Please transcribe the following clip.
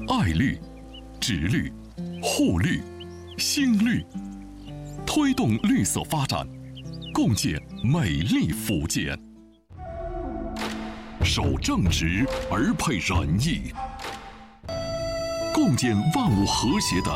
爱绿、植绿、护绿、新绿，推动绿色发展，共建美丽福建。守正直而配仁义，共建万物和谐的